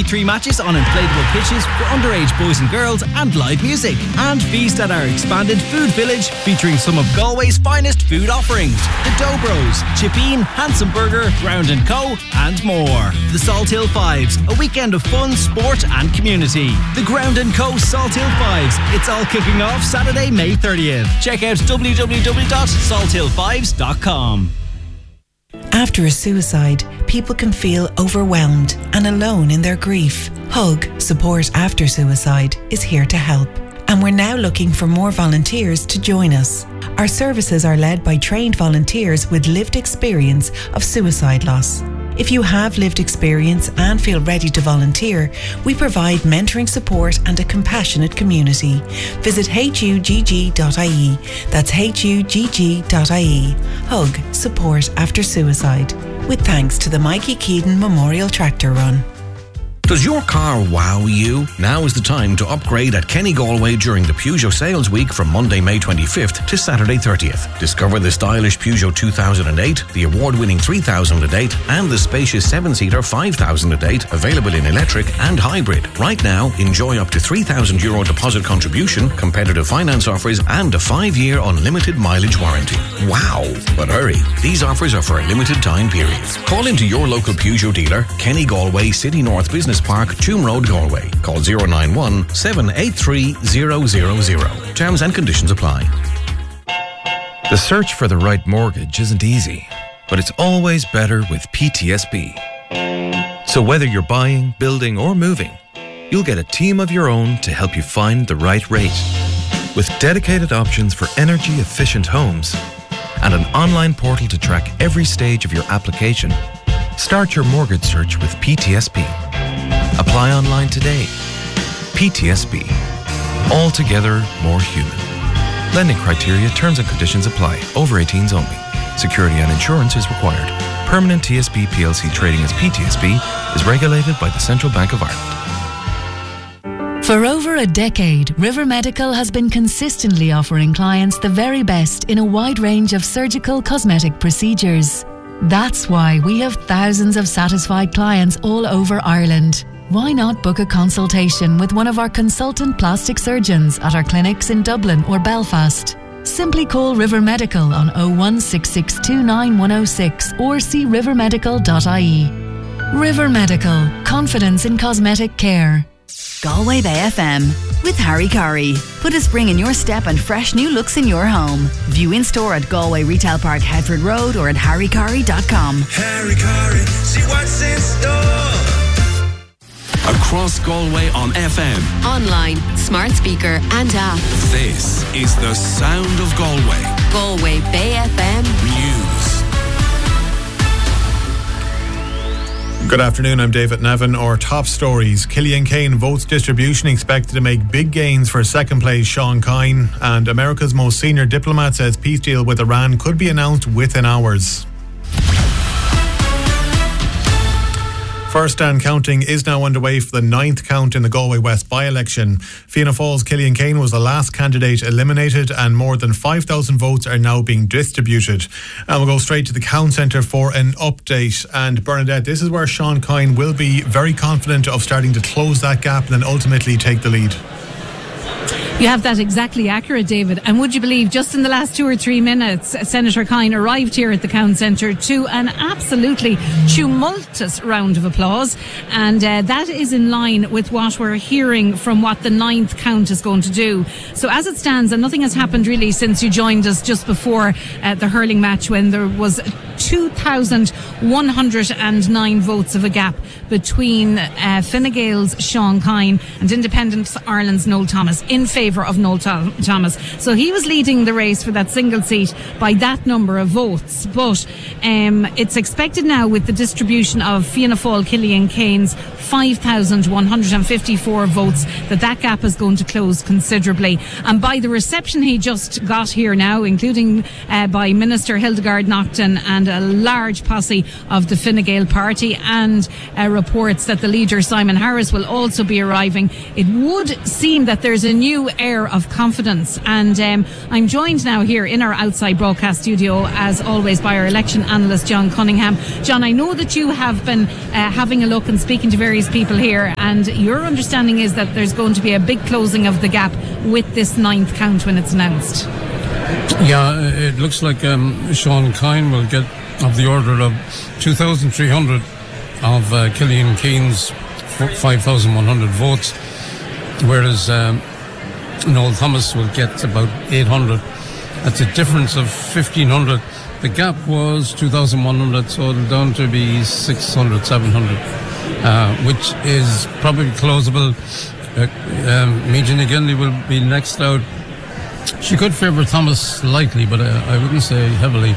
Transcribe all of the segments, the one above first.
33 matches on inflatable pitches for underage boys and girls and live music. And feast at our expanded food village featuring some of Galway's finest food offerings. The Dough Bros, Chippeen, Handsome Burger, Ground & Co. and more. The Salt Hill Fives, a weekend of fun, sport and community. The Ground & Co. Salt Hill Fives. It's all kicking off Saturday, May 30th. Check out www.salthillfives.com. After a suicide, people can feel overwhelmed and alone in their grief. Hug, Support After Suicide, is here to help. And we're now looking for more volunteers to join us. Our services are led by trained volunteers with lived experience of suicide loss. If you have lived experience and feel ready to volunteer, we provide mentoring support and a compassionate community. Visit hugg.ie. That's hugg.ie. Hug, Support After Suicide. With thanks to the Mikey Keaton Memorial Tractor Run. Does your car wow you? Now is the time to upgrade at Kenny Galway during the Peugeot Sales Week from Monday, May 25th to Saturday 30th. Discover the stylish Peugeot 2008, the award-winning 3008 and the spacious 7-seater 5008 available in electric and hybrid. Right now, enjoy up to €3,000 deposit contribution, competitive finance offers and a 5-year unlimited mileage warranty. Wow! But hurry, these offers are for a limited time period. Call into your local Peugeot dealer, Kenny Galway, City North Business Park, Tuam Road, Galway. Call 091 783 000. Terms and conditions apply. The search for the right mortgage isn't easy, but it's always better with PTSB. So whether you're buying, building or moving, you'll get a team of your own to help you find the right rate. With dedicated options for energy efficient homes and an online portal to track every stage of your application, start your mortgage search with PTSB. Apply online today. PTSB. Altogether more human. Lending criteria, terms and conditions apply. Over 18s only. Security and insurance is required. Permanent TSB PLC trading as PTSB is regulated by the Central Bank of Ireland. For over a decade, River Medical has been consistently offering clients the very best in a wide range of surgical cosmetic procedures. That's why we have thousands of satisfied clients all over Ireland. Why not book a consultation with one of our consultant plastic surgeons at our clinics in Dublin or Belfast? Simply call River Medical on 016629106 or see rivermedical.ie. River Medical. Confidence in cosmetic care. Galway Bay FM with Harry Curry. Put a spring in your step and fresh new looks in your home. View in store at Galway Retail Park, Headford Road or at harrycurry.com. Harry Curry, see what's in store. Across Galway on FM, online, smart speaker and app. This is the sound of Galway. Galway Bay FM News. Good afternoon, I'm David Nevin. Our top stories. Killian Kane votes distribution expected to make big gains for second place Sean Kine. And America's most senior diplomat says peace deal with Iran could be announced within hours. First and counting is now underway for the 9th count in the Galway West by-election. Fianna Fáil's Killian Kane was the last candidate eliminated and more than 5,000 votes are now being distributed. And we'll go straight to the count centre for an update. And Bernadette, this is where Sean Kine will be very confident of starting to close that gap and then ultimately take the lead. You have that exactly accurate, David. And would you believe, just in the last 2 or 3 minutes, Senator Kine arrived here at the Count Centre to an absolutely tumultuous round of applause. And that is in line with what we're hearing from what the 9th count is going to do. So as it stands, and nothing has happened really since you joined us just before the hurling match, when there was 2,109 votes of a gap between Fine Gael's Sean Kine and Independent Ireland's Noel Thomas in favour of Noel Thomas. So he was leading the race for that single seat by that number of votes. But it's expected now, with the distribution of Fianna Fáil Killian Kane's 5,154 votes, that gap is going to close considerably. And by the reception he just got here now, including by Minister Hildegard Naughton and a large posse of the Fine Gael party, and reports that the leader Simon Harris will also be arriving, it would seem that there's a new air of confidence. And I'm joined now here in our outside broadcast studio, as always, by our election analyst John Cunningham. John, I know that you have been having a look and speaking to various various people here, and your understanding is that there's going to be a big closing of the gap with this 9th count when it's announced. Yeah, it looks like Sean Kine will get of the order of 2,300 of Killian Keen's 5,100 votes, whereas Noel Thomas will get about 800. That's a difference of 1,500. The gap was 2,100, so it'll down to be 600, 700, which is probably closable. Megan McGinley will be next out. She could favour Thomas slightly, but I wouldn't say heavily.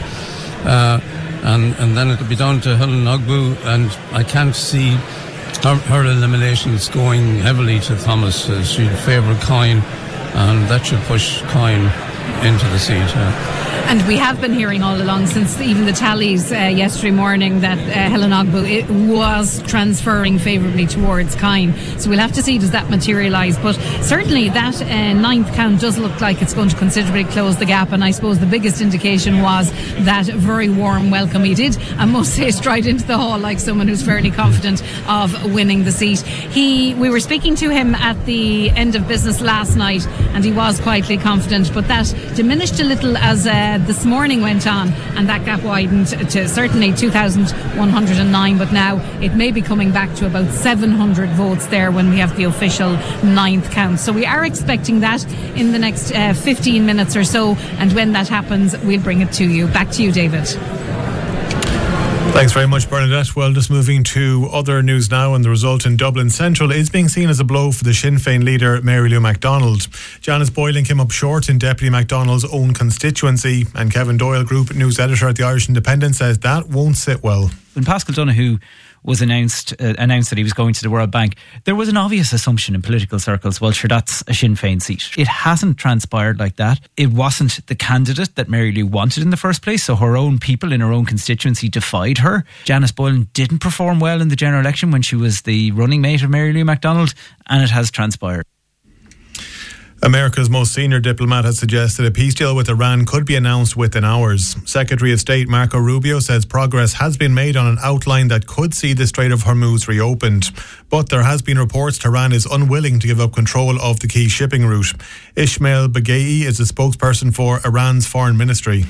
And then it'll be down to Helen Ogbu, and I can't see her eliminations going heavily to Thomas. She'd favour Kine, and that should push Kine into the seat. And we have been hearing all along, since even the tallies yesterday morning, that Helen Ogbu was transferring favourably towards Kine. So we'll have to see, does that materialise. But certainly that 9th count does look like it's going to considerably close the gap. And I suppose the biggest indication was that very warm welcome he did, I must say, stride into the hall like someone who's fairly confident of winning the seat. We were speaking to him at the end of business last night, and he was quietly confident, but that diminished a little as this morning went on, and that gap widened to certainly 2,109, but now it may be coming back to about 700 votes there when we have the official 9th count. So we are expecting that in the next 15 minutes or so, and when that happens we'll bring it to you. Back to you, David. Thanks very much, Bernadette. Well, just moving to other news now, and the result in Dublin Central is being seen as a blow for the Sinn Féin leader Mary Lou MacDonald. Janice Boylan came up short in Deputy MacDonald's own constituency, and Kevin Doyle, Group News Editor at the Irish Independent, says that won't sit well. When Pascal Donoghue was announced that he was going to the World Bank, there was an obvious assumption in political circles, well, sure, that's a Sinn Féin seat. It hasn't transpired like that. It wasn't the candidate that Mary Lou wanted in the first place, so her own people in her own constituency defied her. Janice Boylan didn't perform well in the general election when she was the running mate of Mary Lou MacDonald, and it has transpired. America's most senior diplomat has suggested a peace deal with Iran could be announced within hours. Secretary of State Marco Rubio says progress has been made on an outline that could see the Strait of Hormuz reopened. But there has been reports Tehran is unwilling to give up control of the key shipping route. Ismail Baghei is the spokesperson for Iran's foreign ministry.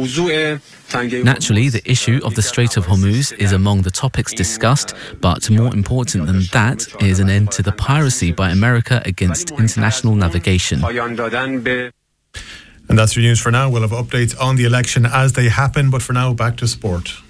Naturally, the issue of the Strait of Hormuz is among the topics discussed, but more important than that is an end to the piracy by America against international navigation. And that's your news for now. We'll have updates on the election as they happen, but for now, back to sport.